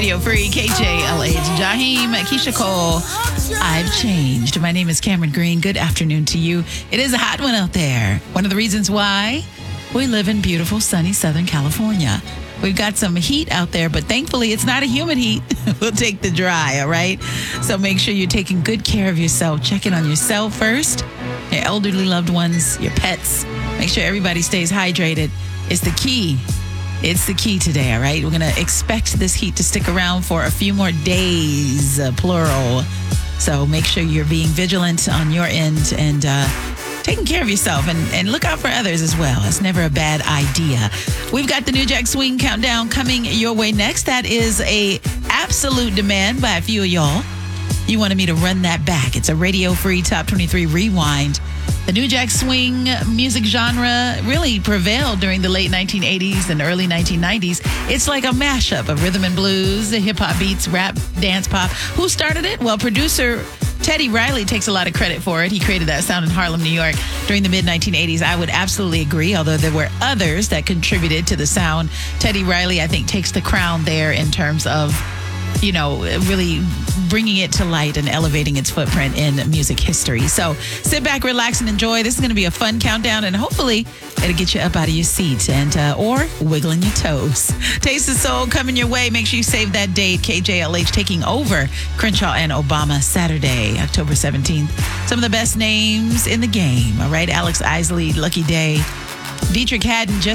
Radio Free, KJLH, Jaheim, Keisha Cole. I've changed. My name is Cameron Green. Good afternoon to you. It is a hot one out there. One of the reasons why we live in beautiful, sunny Southern California. We've got some heat out there, but thankfully it's not a humid heat. We'll take the dry, all right? So make sure you're taking good care of yourself. Check in on yourself first, your elderly loved ones, your pets. Make sure everybody stays hydrated. It's the key. It's the key today, all right? We're going to expect this heat to stick around for a few more days, plural. So make sure you're being vigilant on your end and taking care of yourself and look out for others as well. It's never a bad idea. We've got the New Jack Swing Countdown coming your way next. That is a absolute demand by a few of y'all. You wanted me to run that back. It's a radio-free Top 23 rewind. The New Jack Swing music genre really prevailed during the late 1980s and early 1990s. It's like a mashup of rhythm and blues, hip-hop beats, rap, dance pop. Who started it? Well, producer Teddy Riley takes a lot of credit for it. He created that sound in Harlem, New York during the mid-1980s. I would absolutely agree, although there were others that contributed to the sound. Teddy Riley, I think, takes the crown there in terms of, you know, really bringing it to light and elevating its footprint in music history. So sit back, relax, and enjoy. This is going to be a fun countdown, and hopefully it'll get you up out of your seat and or wiggling your toes. Taste of Soul coming your way. Make sure you save that date. KJLH taking over Crenshaw and Obama Saturday, October 17th. Some of the best names in the game. All right, Alex Isley, Lucky Day, Dietrich Haddon,